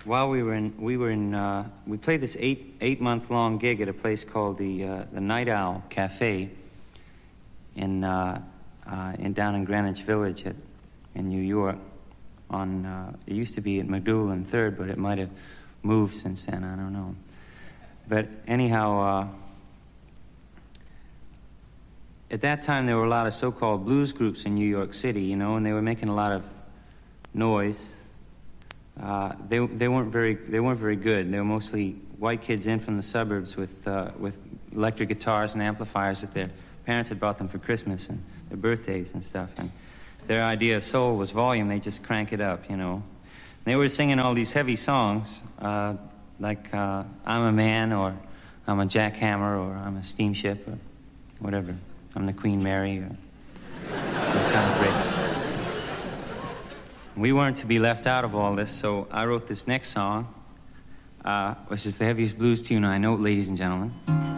while we played this eight-month-long gig at a place called the Night Owl Cafe in down in Greenwich Village in New York. It used to be at McDougal and Third, but it might have moved since then. I don't know. But anyhow, at that time there were a lot of so-called blues groups in New York City, you know, and they were making a lot of noise. They weren't very good. They were mostly white kids in from the suburbs with electric guitars and amplifiers that their parents had bought them for Christmas and their birthdays and stuff. And their idea of soul was volume. They just crank it up, you know. They were singing all these heavy songs, like I'm a Man, or I'm a jackhammer, or I'm a steamship, or whatever. I'm the Queen Mary, or Tom Briggs. We weren't to be left out of all this, so I wrote this next song, which is the heaviest blues tune I know, ladies and gentlemen.